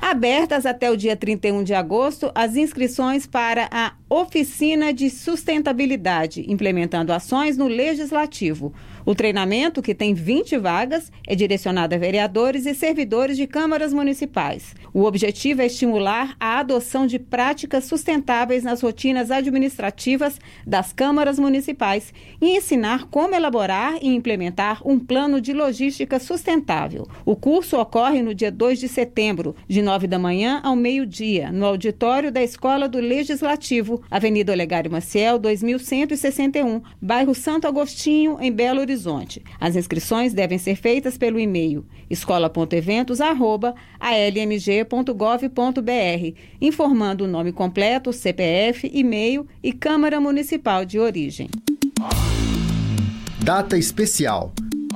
Abertas até o dia 31 de agosto as inscrições para a Oficina de Sustentabilidade, implementando ações no Legislativo. O treinamento, que tem 20 vagas, é direcionado a vereadores e servidores de câmaras municipais. O objetivo é estimular a adoção de práticas sustentáveis nas rotinas administrativas das câmaras municipais e ensinar como elaborar e implementar um plano de logística sustentável. O curso ocorre no dia 2 de setembro, de 9 da manhã ao meio-dia, no auditório da Escola do Legislativo, Avenida Olegário Maciel, 2161, bairro Santo Agostinho, em Belo Horizonte. As inscrições devem ser feitas pelo e-mail escola.eventos@lmg.gov.br, informando o nome completo, CPF, e-mail e Câmara Municipal de origem. Data especial.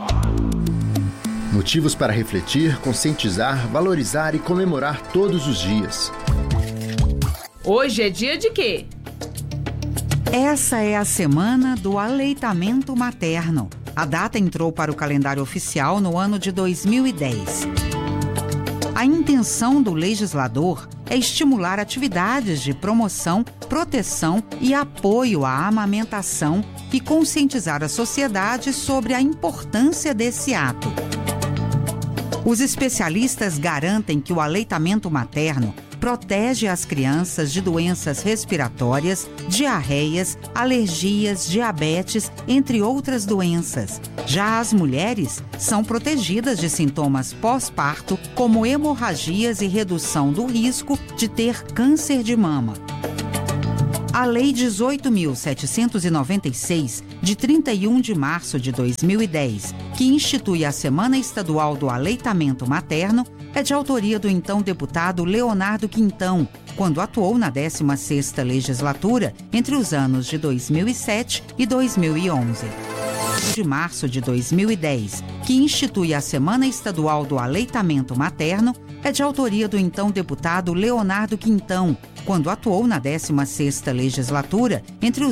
Motivos para refletir, conscientizar, valorizar e comemorar todos os dias. Hoje é dia de quê? Essa é a semana do aleitamento materno. A data entrou para o calendário oficial no ano de 2010. A intenção do legislador é estimular atividades de promoção, proteção e apoio à amamentação e conscientizar a sociedade sobre a importância desse ato. Os especialistas garantem que o aleitamento materno protege as crianças de doenças respiratórias, diarreias, alergias, diabetes, entre outras doenças. Já as mulheres são protegidas de sintomas pós-parto, como hemorragias e redução do risco de ter câncer de mama. A Lei 18.796, de 31 de março de 2010, que institui a Semana Estadual do Aleitamento Materno, é de autoria do então deputado Leonardo Quintão, quando atuou na 16ª legislatura entre os anos de 2007 e 2011. De março de 2010, que institui a Semana Estadual do Aleitamento Materno, é de autoria do então deputado Leonardo Quintão, quando atuou na 16ª legislatura entre os